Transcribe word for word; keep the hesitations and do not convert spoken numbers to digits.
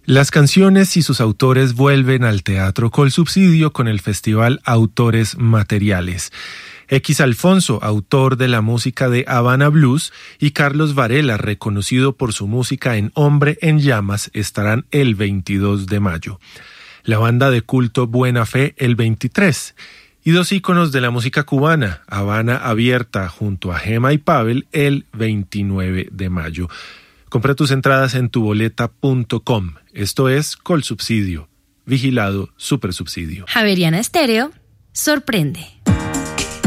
Las canciones y sus autores vuelven al Teatro Colsubsidio con el festival Autores Materiales. X. Alfonso, autor de la música de Habana Blues, y Carlos Varela, reconocido por su música en Hombre en Llamas, estarán el veintidós de mayo. La banda de culto Buena Fe el veintitrés. Y dos íconos de la música cubana, Habana Abierta junto a Gema y Pavel, el veintinueve de mayo. Compra tus entradas en tuboleta punto com. Esto es Colsubsidio. Vigilado Supersubsidio. Javeriana Estéreo sorprende.